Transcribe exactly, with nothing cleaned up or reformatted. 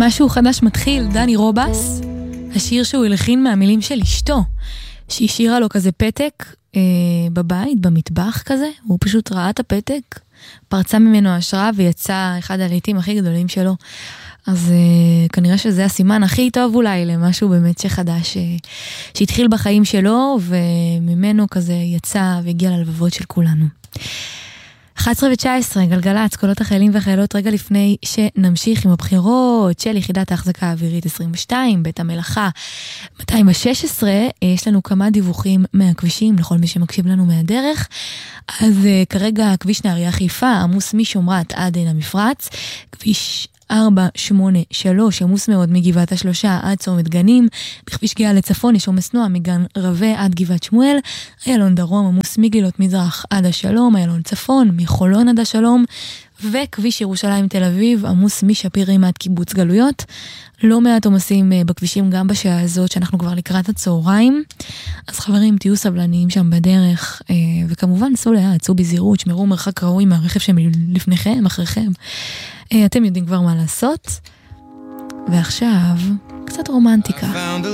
משהו חדש מתחיל, דני רובס, השיר שהוא הלחין מהמילים של אשתו, שהיא שירה לו כזה פתק אה, בבית, במטבח כזה, הוא פשוט ראה את הפתק, פרצה ממנו השראה ויצא אחד הלהיטים הכי גדולים שלו. אז אה, כנראה שזה הסימן הכי טוב אולי למשהו באמת שחדש, אה, שהתחיל בחיים שלו וממנו כזה יצא והגיע ללבבות של כולנו. אחת עשרה ותשע עשרה, גלגלץ, קולות החיילים והחיילות, רגע לפני שנמשיך עם הבחירות של יחידת ההחזקה האווירית עשרים ושתיים, בית המלאכה מאתיים ושש עשרה, יש לנו כמה דיווחים מהכבישים, לכל מי שמקשיב לנו מהדרך. אז uh, כרגע כביש נהריה חיפה, עמוס משומרת עד עין המפרץ, כביש ארבע שמונה שלוש, עמוס מאוד מגבעת השלושה עד צומת גנים, בכביש גאה לצפון יש עומס נוע מגן רווה עד גבעת שמואל, איילון דרום עמוס מגילות מזרח עד השלום, איילון צפון מחולון עד השלום, וכביש ירושלים תל אביב עמוס משפירים עד קיבוץ גלויות. לא מעט עומסים בכבישים גם בשעה הזאת שאנחנו כבר לקראת הצהריים, אז חברים תהיו סבלניים שם בדרך, וכמובן סעו לאט, סעו בזהירות, שמרו מרחק ראוי מהרכב שלפניכם, אחריכם, אתם יודעים כבר מה לעשות. ועכשיו קצת רומנטיקה.